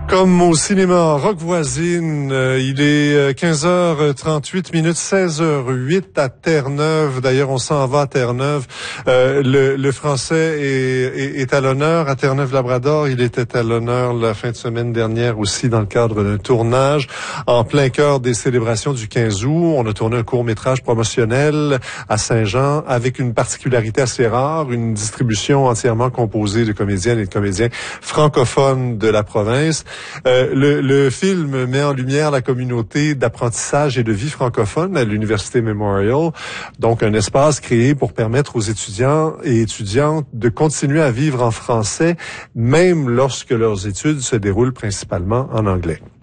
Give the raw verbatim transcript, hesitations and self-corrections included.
Comme au cinéma Rock Voisine, euh, il est quinze heures trente-huit minutes, seize heures huit à Terre-Neuve. D'ailleurs, on s'en va à Terre-Neuve. Euh, le, le français est, est, est à l'honneur à Terre-Neuve-Labrador. Il était à l'honneur la fin de semaine dernière aussi dans le cadre d'un tournage en plein cœur des célébrations du quinze août. On a tourné un court-métrage promotionnel à Saint-Jean avec une particularité assez rare, une distribution entièrement composée de comédiennes et de comédiens francophones de la province. Euh, le, le film met en lumière la communauté d'apprentissage et de vie francophone à l'Université Memorial, donc un espace créé pour permettre aux étudiants et étudiantes de continuer à vivre en français, même lorsque leurs études se déroulent principalement en anglais.